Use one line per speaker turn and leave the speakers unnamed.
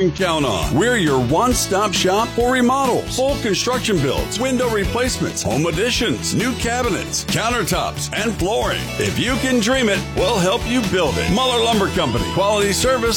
can count on. We're your one-stop shop for remodels, full construction builds, window replacements, home additions, new cabinets, countertops, and flooring. If you can dream it, we'll help you build it. Muller Lumber Company. Quality service